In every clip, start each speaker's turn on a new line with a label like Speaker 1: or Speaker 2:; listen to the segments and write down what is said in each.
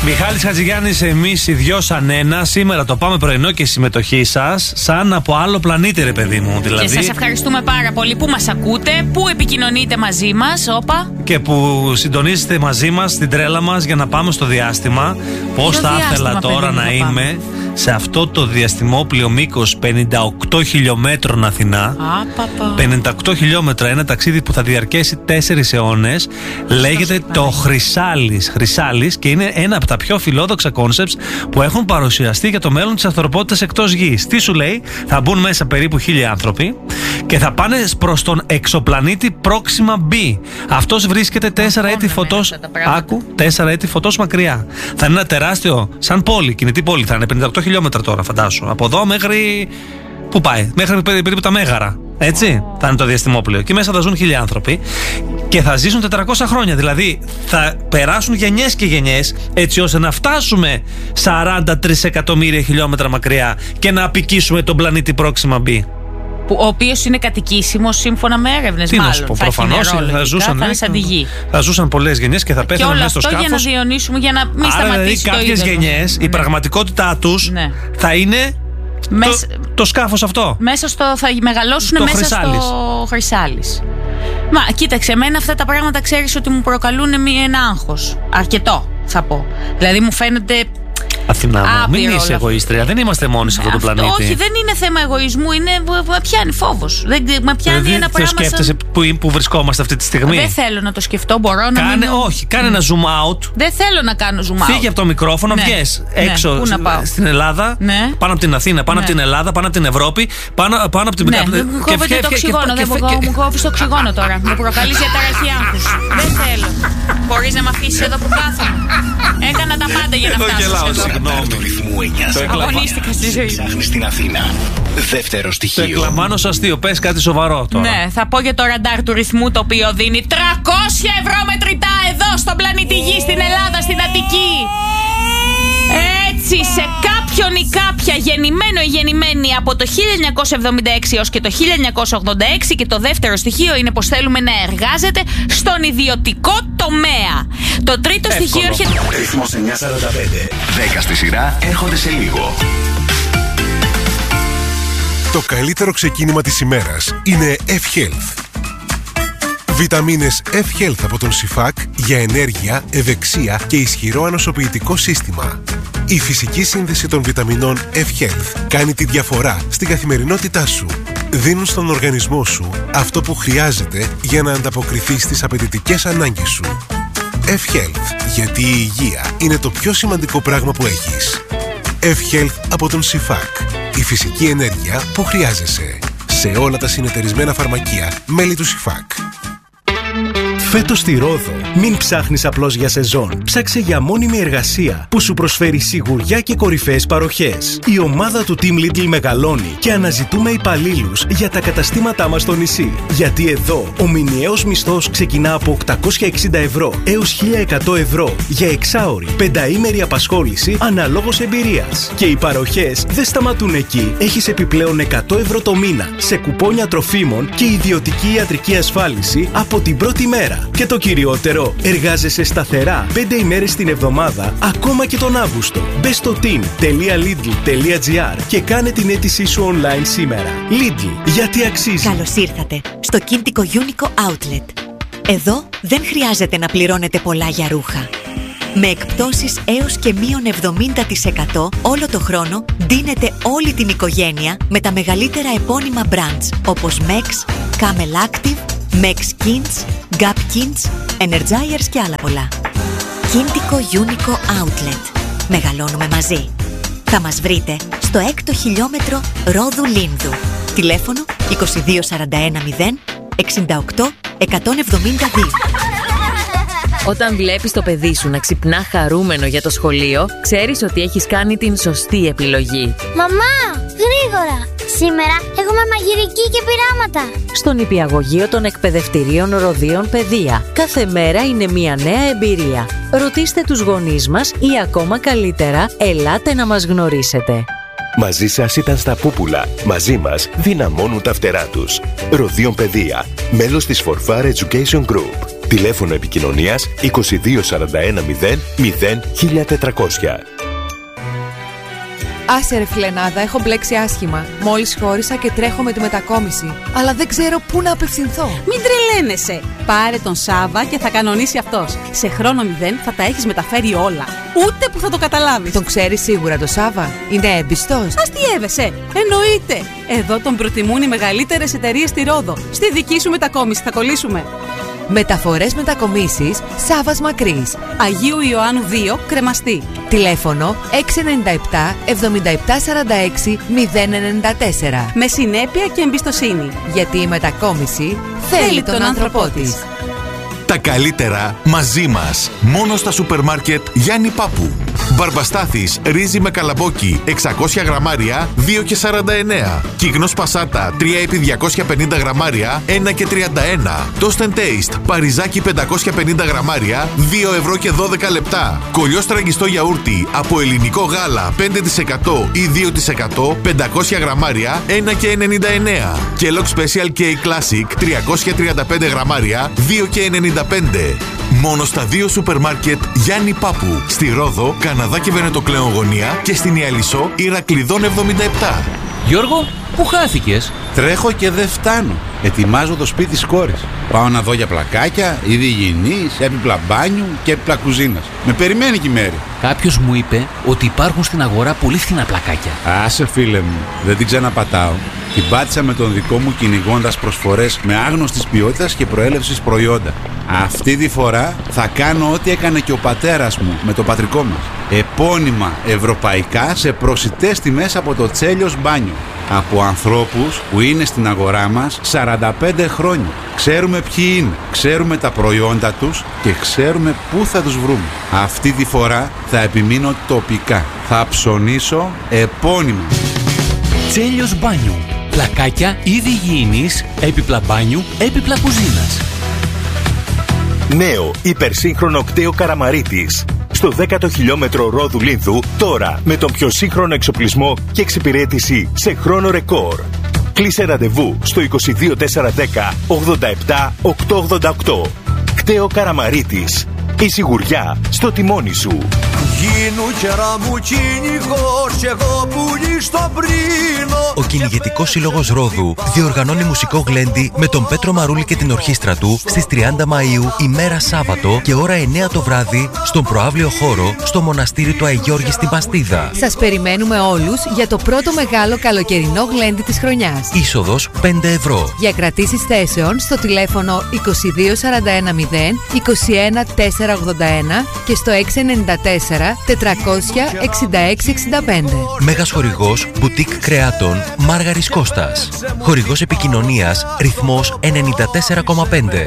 Speaker 1: Μιχάλης Χατζηγιάννης, εμείς οι δυο σαν ένα. Σήμερα το πάμε πρωινό και η συμμετοχή σας σαν από άλλο πλανήτη, ρε παιδί μου. Δηλαδή...
Speaker 2: Και σας ευχαριστούμε πάρα πολύ που μας ακούτε, που επικοινωνείτε μαζί μας, όπα.
Speaker 1: Και που συντονίζετε μαζί μας την τρέλα μας για να πάμε στο διάστημα. Πώς θα ήθελα τώρα να είμαι σε αυτό το διαστημόπλιο μήκος 58 χιλιόμετρων Αθηνά. 58 χιλιόμετρα, ένα ταξίδι που θα διαρκέσει 4 αιώνες. Λέγεται το Χρυσάλης και είναι ένα από τα πιο φιλόδοξα κόνσεπτς που έχουν παρουσιαστεί για το μέλλον της ανθρωπότητας εκτός γης. Τι σου λέει? Θα μπουν μέσα περίπου 1.000 άνθρωποι και θα πάνε προς τον εξωπλανήτη Proxima B. Αυτός βρίσκεται 4 έτη φωτός. Άκου, 4 έτη φωτός μακριά. Θα είναι ένα τεράστιο, σαν πόλη, κινητή πόλη. Θα είναι 58 χιλιόμετρα τώρα, φαντάσου. Από εδώ μέχρι. Πού πάει? Μέχρι περίπου τα Μέγαρα. Έτσι, θα είναι το διαστημόπλαιο. Και μέσα θα ζουν 1.000 άνθρωποι και θα ζήσουν 400 χρόνια. Δηλαδή θα περάσουν γενιές και γενιές, έτσι ώστε να φτάσουμε 43 εκατομμύρια χιλιόμετρα μακριά και να απικήσουμε τον πλανήτη Proxima B.
Speaker 2: Ο οποίος είναι κατοικήσιμος σύμφωνα με έρευνες.
Speaker 1: Τι να σου πω, προφανώς θα ζούσαν πολλές γενιές και θα πέθαναν μέσα στο σκάφος.
Speaker 2: Και όλο αυτό για να διονύσουμε, για να μην
Speaker 1: σταματήσει.
Speaker 2: Άρα
Speaker 1: δηλαδή κάποιες γενιές, η πραγματικότητά τους θα είναι το σκάφος αυτό.
Speaker 2: Θα μεγαλώσουν μέσα στο Χρυσάλης. Μα κοίταξε, εμένα αυτά τα πράγματα ξέρεις ότι μου προκαλούν ένα άγχος. Αρκετό θα πω. Δηλαδή μου φαίνεται.
Speaker 1: Αθηνά μου, μην είσαι εγωίστρια. Δεν είμαστε μόνοι σε αυτό το πλανήτη.
Speaker 2: Όχι, δεν είναι θέμα εγωισμού. Με πιάνει φόβος. Με πιάνει ένα πράγμα.
Speaker 1: Δεν σκέφτεσαι που βρισκόμαστε αυτή τη στιγμή?
Speaker 2: Δεν θέλω να το σκεφτώ. Μπορώ να.
Speaker 1: Όχι, κάνε ένα zoom out.
Speaker 2: Δεν θέλω να κάνω zoom out.
Speaker 1: Φύγε από το μικρόφωνο, βγες έξω στην Ελλάδα. Πάνω από την Αθήνα, πάνω από την Ελλάδα, πάνω από την Ευρώπη, πάνω από την.
Speaker 2: Μου κόβεται το οξυγόνο. Μου κόβει το οξυγόνο τώρα. Μου προκαλεί διαταραχή άγχους. Δεν θέλω. Μπορείς να με αφήσεις εδώ που κάθομαι? Έκανα τα πάντα για να φτάσω εδώ. Αγωνίστηκα στη ζωή.
Speaker 3: Ψάχνει στην Αθήνα. Δεύτερο στοιχείο.
Speaker 1: Το εκλαμβάνω αστείο. Πες κάτι σοβαρό τώρα.
Speaker 2: Ναι, θα πω για το ραντάρ του ρυθμού, το οποίο δίνει 300 ευρώ μετρητά εδώ στον πλανήτη Γη, στην Ελλάδα, στην Αττική. Έτσι, σε κάποιον ή κάποια γεννημένο ή γεννημένη από το 1976 έως και το 1986. Και το δεύτερο στοιχείο είναι πως θέλουμε να εργάζεται στον ιδιωτικό τομέα. Το τρίτο στοιχείο έρχεται.
Speaker 3: Ρυθμός 945. 10 στη σειρά έρχονται σε λίγο.
Speaker 4: Το καλύτερο ξεκίνημα της ημέρας είναι F-Health. Βιταμίνες F-Health από τον Σιφάκ για ενέργεια, ευεξία και ισχυρό ανοσοποιητικό σύστημα. Η φυσική σύνδεση των βιταμινών F-Health κάνει τη διαφορά στην καθημερινότητά σου. Δίνουν στον οργανισμό σου αυτό που χρειάζεται για να ανταποκριθεί στις απαιτητικές ανάγκες σου. F-Health, γιατί η υγεία είναι το πιο σημαντικό πράγμα που έχεις. F-Health από τον Σιφάκ. Η φυσική ενέργεια που χρειάζεσαι. Σε όλα τα συνεταιρισμένα φαρμακεία, μέλη του Σιφάκ.
Speaker 5: Φέτος στη Ρόδο, μην ψάχνεις απλώς για σεζόν. Ψάξε για μόνιμη εργασία που σου προσφέρει σιγουριά και κορυφαίες παροχές. Η ομάδα του Team Lidl μεγαλώνει και αναζητούμε υπαλλήλους για τα καταστήματά μας στο νησί. Γιατί εδώ ο μηνιαίος μισθός ξεκινά από 860 ευρώ έως 1.100 ευρώ για εξάωρη, πενταήμερη απασχόληση αναλόγως εμπειρίας. Και οι παροχές δεν σταματούν εκεί. Έχεις επιπλέον 100 ευρώ το μήνα σε κουπόνια τροφίμων και ιδιωτική ιατρική ασφάλιση από την πρώτη μέρα. Και το κυριότερο, εργάζεσαι σταθερά 5 ημέρες την εβδομάδα, ακόμα και τον Αύγουστο. Μπες στο team.lidl.gr και κάνε την αίτησή σου online σήμερα. Lidl, γιατί αξίζει.
Speaker 6: Καλώς ήρθατε στο Κίντικο Unico Outlet. Εδώ δεν χρειάζεται να πληρώνετε πολλά για ρούχα. Με εκπτώσεις έως και μείον 70% όλο το χρόνο ντύνετε όλη την οικογένεια με τα μεγαλύτερα επώνυμα brands όπως Mex, Camel Active, Mex Kins, Gap Kins, Energizers και άλλα πολλά. Κίντικο Unico Outlet. Μεγαλώνουμε μαζί. Θα μας βρείτε στο 6ο χιλιόμετρο Ρόδου Λίνδου. Τηλέφωνο 2241 0 68 172.
Speaker 7: Όταν βλέπεις το παιδί σου να ξυπνά χαρούμενο για το σχολείο, ξέρεις ότι έχεις κάνει την σωστή επιλογή.
Speaker 8: Μαμά, γρήγορα! Σήμερα έχουμε μαγειρική και πειράματα.
Speaker 7: Στο νηπιαγωγείο των εκπαιδευτηρίων Ροδίων Παιδεία. Κάθε μέρα είναι μια νέα εμπειρία. Ρωτήστε τους γονείς μας ή ακόμα καλύτερα, ελάτε να μας γνωρίσετε.
Speaker 9: Μαζί σας ήταν στα πούπουλα. Μαζί μας δυναμώνουν τα φτερά τους. Ροδίων Παιδεία. Μέλος της Forfar Education Group. Τηλέφωνο επικοινωνίας 2241 0 1400.
Speaker 10: Άσε ρε φιλενάδα, έχω μπλέξει άσχημα. Μόλις χώρισα και τρέχω με τη μετακόμιση. Αλλά δεν ξέρω πού να απευθυνθώ.
Speaker 11: Μην τρελαίνεσαι. Πάρε τον Σάβα και θα κανονίσει αυτός. Σε χρόνο 0 θα τα έχεις μεταφέρει όλα. Ούτε που θα το καταλάβεις.
Speaker 10: Τον ξέρεις σίγουρα το Σάβα? Είναι έμπιστος?
Speaker 11: Αστιεύεσαι. Εννοείται. Εδώ τον προτιμούν οι μεγαλύτερες εταιρείες στη Ρόδο. Στη δική σου μετακόμιση θα κολλήσουμε.
Speaker 10: Μεταφορές μετακομίσεις Σάβας Μακρύς,
Speaker 11: Αγίου Ιωάννου 2, Κρεμαστή.
Speaker 10: Τηλέφωνο 697 7746 094.
Speaker 11: Με συνέπεια και εμπιστοσύνη.
Speaker 10: Γιατί η μετακόμιση θέλει τον άνθρωπό της.
Speaker 12: Τα καλύτερα μαζί μας. Μόνο στα σούπερ μάρκετ Γιάννη Πάπου. Μπαρμπαστάθης ρύζι με καλαμπόκι 600 γραμμάρια 2,49. Κιγνός πασάτα 3x250 γραμμάρια 1,31. Toast and Taste παριζάκι 550 γραμμάρια 2,12 €. Κολλιό στραγγιστό γιαούρτι από ελληνικό γάλα 5% ή 2% 500 γραμμάρια 1,99. Kellogg Special K Classic 335 γραμμάρια 2,95. Μόνο στα 2 σούπερ μάρκετ Γιάννη Πάπου. Στη Ρόδο, Καναδά και Βενετοκλέον γωνία και στην Ιαλισσό Ηρακλειδών 77.
Speaker 13: Γιώργο, πού χάθηκες?
Speaker 14: Τρέχω και δεν φτάνω. Ετοιμάζω το σπίτι της κόρης. Πάω να δω για πλακάκια, είδη υγιεινής, έπιπλα μπάνιου και έπιπλα κουζίνας. Με περιμένει και η Μέρη.
Speaker 13: Κάποιος μου είπε ότι υπάρχουν στην αγορά πολύ φθηνά πλακάκια.
Speaker 14: Άσε φίλε μου, δεν την ξαναπατάω. Την πάτησα με τον δικό μου κυνηγώντας προσφορές με άγνωστης ποιότητας και προέλευσης προϊόντα. Αυτή τη φορά θα κάνω ό,τι έκανε και ο πατέρας μου με το πατρικό μας. Επώνυμα ευρωπαϊκά σε προσιτές τιμές από το Τσέλιος Μπάνιο. Από ανθρώπους που είναι στην αγορά μας 45 χρόνια. Ξέρουμε ποιοι είναι, ξέρουμε τα προϊόντα τους και ξέρουμε πού θα τους βρούμε. Αυτή τη φορά θα επιμείνω τοπικά. Θα ψωνίσω επώνυμα.
Speaker 13: Τσέλιος Μπάνιου. Πλακάκια, είδη υγιεινής, έπιπλα μπάνιου, έπιπλα κουζίνας.
Speaker 9: Νέο υπερσύγχρονο κτέο Καραμαρίτης. Στο 10ο χιλιόμετρο Ρόδου Λίνθου, τώρα με τον πιο σύγχρονο εξοπλισμό και εξυπηρέτηση σε χρόνο ρεκόρ. Κλείσε ραντεβού στο 22410 87 888. Κτέο Καραμαρίτης. Η σιγουριά στο τιμόνι σου.
Speaker 15: Ο Κυνηγετικός Σύλλογος Ρόδου διοργανώνει μουσικό γλέντι με τον Πέτρο Μαρούλη και την ορχήστρα του στις 30 Μαΐου, ημέρα Σάββατο και ώρα 9 το βράδυ στον προαύλιο χώρο στο μοναστήρι του Αϊγιώργη στην Παστίδα.
Speaker 10: Σας περιμένουμε όλους για το πρώτο μεγάλο καλοκαιρινό γλέντι της χρονιάς.
Speaker 15: Είσοδος 5 €.
Speaker 10: Για κρατήσεις θέσεων στο τηλέφωνο 2241 0 21 481 και στο 694 466 65.
Speaker 15: Μέγας χορηγός Μπουτίκ Κρεάτων Μάργαρης Κώστας. Χορηγός επικοινωνίας ρυθμός 94,5.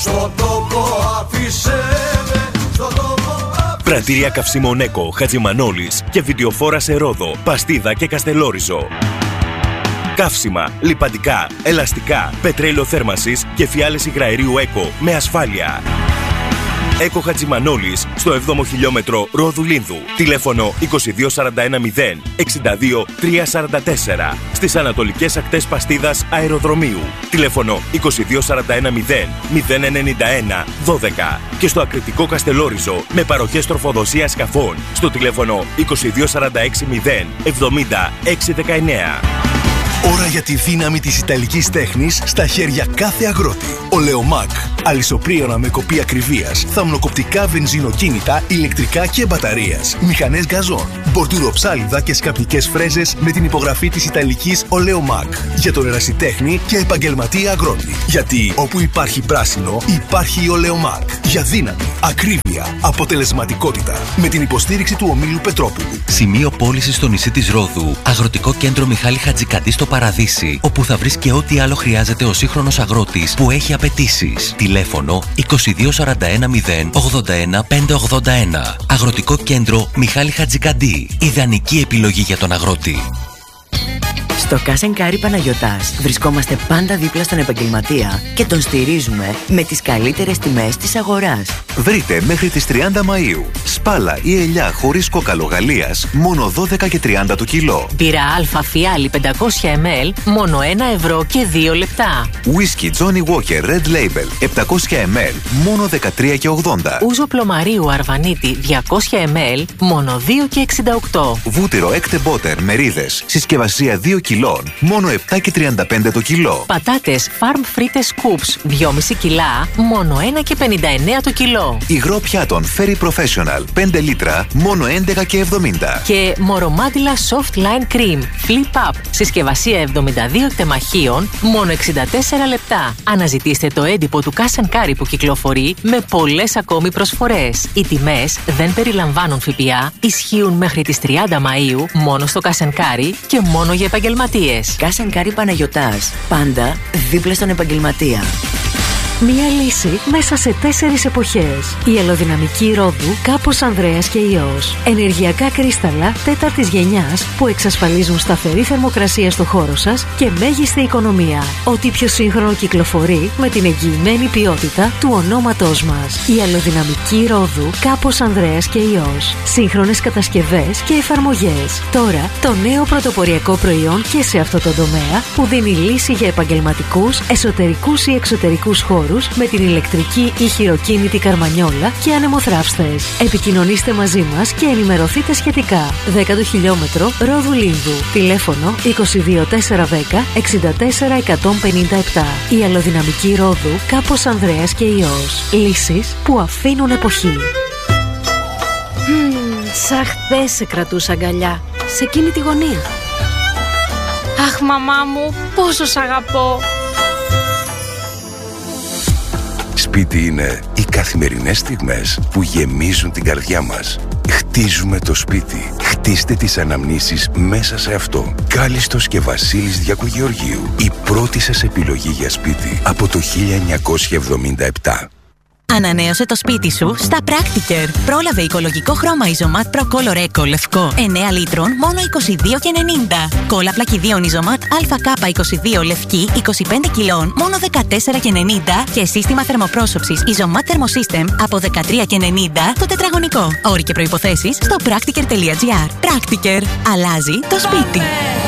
Speaker 9: Πρατήρια καυσίμων ΕΚΟ Χατζημανόλης και βιντεοφόρα σε Ρόδο, Παστίδα και Καστελόριζο. Καύσιμα, λιπαντικά, ελαστικά, πετρέλαιο θέρμανσης και φιάλες υγραερίου ΕΚΟ με ασφάλεια. ΕΚΟ Χατζημανόλης στο 7ο χιλιόμετρο Ρόδου Λίνθου. Τηλέφωνο 2241 0 62 344. Στις ανατολικές ακτές Παστίδας Αεροδρομίου. Τηλέφωνο 2241 0 091 12. Και στο ακριτικό Καστελόριζο με παροχές τροφοδοσίας σκαφών στο τηλέφωνο 2246 0 70 619.
Speaker 16: Ώρα για τη δύναμη της Ιταλικής τέχνης στα χέρια κάθε αγρότη. Ολεομάκ. Αλυσοπρίωνα με κοπή ακριβίας. Θαμνοκοπτικά βενζινοκίνητα, ηλεκτρικά και μπαταρίας. Μηχανές γκαζόν. Μπορτουροψάλιδα και σκαπνικές φρέζες με την υπογραφή της Ιταλικής Ολεομάκ. Για τον ερασιτέχνη και επαγγελματία αγρότη. Γιατί όπου υπάρχει πράσινο, υπάρχει η Ολεομάκ. Για δύναμη, ακρίβεια, αποτελεσματικότητα. Με την υποστήριξη του ομίλου Πετρόπουλου.
Speaker 15: Σημείο πώλησης στο νησί της Ρόδου. Αγροτικό κέντρο Μιχάλη Χατζικαντή στο Παραδείσι, όπου θα βρεις και ό,τι άλλο χρειάζεται ο σύγχρονος αγρότης που έχει απαιτήσεις. Τηλέφωνο 2241 0 81 581. Αγροτικό κέντρο Μιχάλη Χατζικαντή. Ιδανική επιλογή για τον αγρότη.
Speaker 17: Στο Cash & Carry Παναγιωτάς βρισκόμαστε πάντα δίπλα στον επαγγελματία και τον στηρίζουμε με τις καλύτερες τιμές της αγοράς.
Speaker 3: Βρείτε μέχρι τις 30 Μαΐου σπάλα ή ελιά χωρίς κόκαλο Γαλλίας μόνο 12 και 30 το κιλό.
Speaker 7: Μπύρα Αλφα Φιάλη 500 ml μόνο 1 ευρώ και 2 λεπτά.
Speaker 3: Whisky Johnny Walker Red Label 700 ml μόνο 13 και 80.
Speaker 7: Ούζο Πλωμαρίου Αρβανίτη 200 ml μόνο 2 και 68.
Speaker 3: Βούτυρο Ekte Butter μερίδες συσκευασία 2 κιλών μόνο 7 και 35 το κιλό.
Speaker 7: Πατάτες Farm Frites Scoops 2,5 κιλά μόνο 1 και 59 το κιλό.
Speaker 3: Υγρό πιάτων Ferry Professional 5 λίτρα μόνο 11 και 70.
Speaker 7: Και μορομάντιλα Soft Line Cream Flip Up συσκευασία 72 εκτεμαχίων μόνο 64 λεπτά. Αναζητήστε το έντυπο του Cash & Carry που κυκλοφορεί με πολλές ακόμη προσφορές. Οι τιμές δεν περιλαμβάνουν ΦΠΑ, ισχύουν μέχρι τις 30 Μαΐου μόνο στο Cash & Carry και μόνο για επαγγελματίες.
Speaker 17: Cash & Carry Παναγιωτάς. Πάντα δίπλα στον επαγγελματία.
Speaker 18: Μία λύση μέσα σε 4 εποχές. Η αλλοδυναμική ρόδου Κάπος Ανδρέας και Υιός. Ενεργειακά κρίσταλα 4ης γενιάς που εξασφαλίζουν σταθερή θερμοκρασία στο χώρο σας και μέγιστη οικονομία. Ό,τι πιο σύγχρονο κυκλοφορεί με την εγγυημένη ποιότητα του ονόματός μας. Η αλλοδυναμική ρόδου Κάπος Ανδρέας και Υιός. Σύγχρονες κατασκευές και εφαρμογές. Τώρα το νέο πρωτοποριακό προϊόν και σε αυτό το τομέα που δίνει λύση για επαγγελματικούς, εσωτερικούς ή εξωτερικούς χώρους με την ηλεκτρική ή χειροκίνητη καρμανιόλα και ανεμοθράυστες. Επικοινωνήστε μαζί μας και ενημερωθείτε σχετικά. 10ο χιλιόμετρο Ρόδου Λίνδου. Τηλέφωνο 22410 64 157. Η αλλοδυναμική ρόδου Κάπος Ανδρέας και Υιός. Λύσεις που αφήνουν εποχή.
Speaker 11: Σαν χθες σε κρατούσα αγκαλιά, σε εκείνη τη γωνία.
Speaker 2: Αχ, μαμά μου, πόσο σ' αγαπώ.
Speaker 19: Σπίτι είναι οι καθημερινές στιγμές που γεμίζουν την καρδιά μας. Χτίζουμε το σπίτι. Χτίστε τις αναμνήσεις μέσα σε αυτό. Κάλιστος και Βασίλης Διακογεωργίου. Η πρώτη σας επιλογή για σπίτι από το 1977.
Speaker 20: Ανανέωσε το σπίτι σου στα Practiker. Πρόλαβε οικολογικό χρώμα Isomat Pro Color Eco λευκό 9 λίτρων μόνο 22,90. Κόλλα πλακιδίων Isomat ΑΚ22 λευκή 25 κιλών μόνο 14,90. Και σύστημα θερμοπρόσωψης Isomat Thermosystem από 13,90 το τετραγωνικό. Όροι και προϋποθέσεις στο practiker.gr. Practiker. Αλλάζει το σπίτι.